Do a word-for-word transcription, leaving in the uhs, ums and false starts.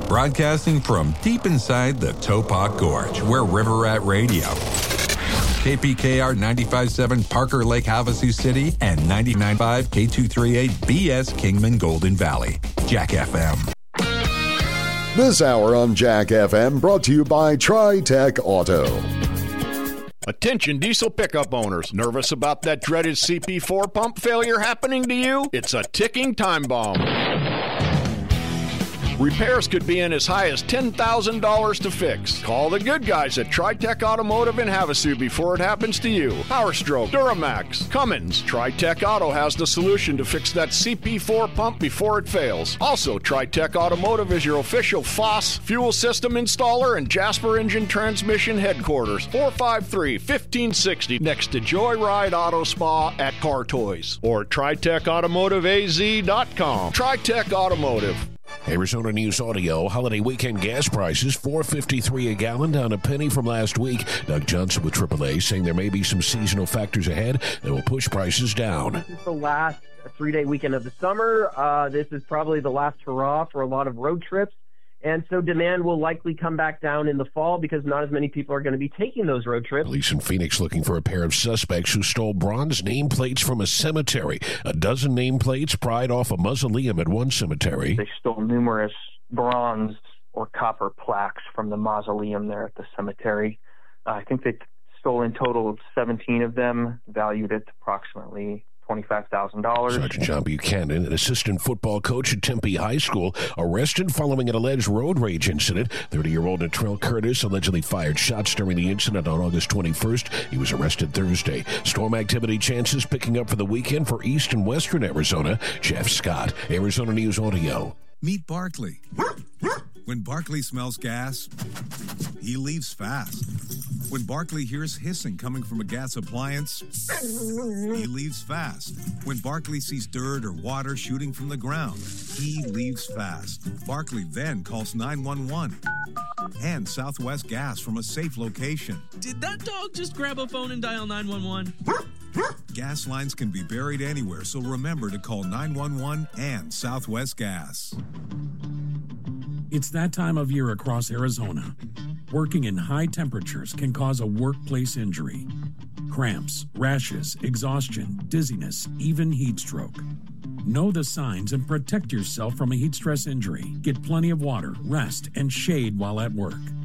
Broadcasting from deep inside the Topop Gorge, we're River Rat Radio. K P K R ninety-five point seven Parker Lake, Havasu City, and ninety-nine point five K two thirty-eight B S Kingman Golden Valley. Jack F M. This hour on Jack F M brought to you by Tri-Tech Auto. Attention diesel pickup owners. Nervous about that dreaded C P four pump failure happening to you? It's a ticking time bomb. Repairs could be in as high as ten thousand dollars to fix. Call the good guys at Tri-Tech Automotive in Havasu before it happens to you. Power Stroke, Duramax, Cummins. Tri-Tech Auto has the solution to fix that C P four pump before it fails. Also, Tri-Tech Automotive is your official F O S fuel system installer and Jasper Engine Transmission headquarters. four five three, one five six zero next to Joyride Auto Spa at Car Toys or tri tech automotive a z dot com. Tri-Tech Automotive. Arizona News Audio, holiday weekend gas prices, four fifty-three a gallon, down a penny from last week. Doug Johnson with triple A saying there may be some seasonal factors ahead that will push prices down. This is the last three-day weekend of the summer. Uh, this is probably the last hurrah for a lot of road trips. And so demand will likely come back down in the fall because not as many people are going to be taking those road trips. Police in Phoenix looking for a pair of suspects who stole bronze nameplates from a cemetery. A dozen nameplates pried off a mausoleum at one cemetery. They stole numerous bronze or copper plaques from the mausoleum there at the cemetery. Uh, I think they stole in total seventeen of them, valued at approximately twenty-five thousand dollars. Sergeant John Buchanan, an assistant football coach at Tempe High School, arrested following an alleged road rage incident. thirty-year-old Natrell Curtis allegedly fired shots during the incident on August twenty-first. He was arrested Thursday. Storm activity chances picking up for the weekend for east and western Arizona. Jeff Scott, Arizona News Audio. Meet Barkley. When Barkley smells gas, he leaves fast. When Barkley hears hissing coming from a gas appliance, he leaves fast. When Barkley sees dirt or water shooting from the ground, he leaves fast. Barkley then calls nine one one and Southwest Gas from a safe location. Did that dog just grab a phone and dial nine one one? Gas lines can be buried anywhere, so remember to call nine one one and Southwest Gas. It's that time of year across Arizona. Working in high temperatures can cause a workplace injury. Cramps, rashes, exhaustion, dizziness, even heat stroke. Know the signs and protect yourself from a heat stress injury. Get plenty of water, rest, and shade while at work.